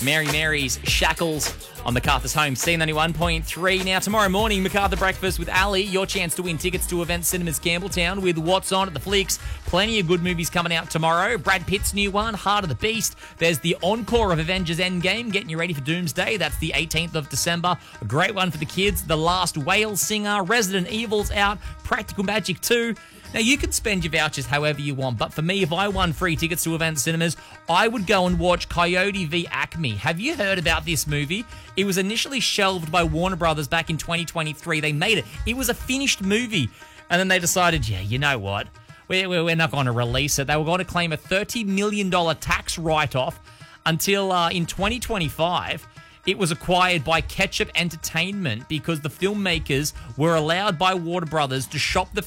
Mary Mary's Shackles on MacArthur's Home, C91.3. Now, tomorrow morning, MacArthur Breakfast with Ali, your chance to win tickets to Event Cinemas Campbelltown with What's On at the Flicks. Plenty of good movies coming out tomorrow. Brad Pitt's new one, Heart of the Beast. There's the encore of Avengers Endgame, getting you ready for Doomsday. That's the 18th of December. A great one for the kids. The Last Whale Singer, Resident Evil's out, Practical Magic 2. Now, you can spend your vouchers however you want, but for me, if I won free tickets to Event Cinemas, I would go and watch Coyote v. Acme. Have you heard about this movie? It was initially shelved by Warner Brothers back in 2023. They made it. It was a finished movie. And then they decided, yeah, you know what? We're not going to release it. They were going to claim a $30 million tax write-off until in 2025. It was acquired by Ketchup Entertainment because the filmmakers were allowed by Warner Brothers to shop the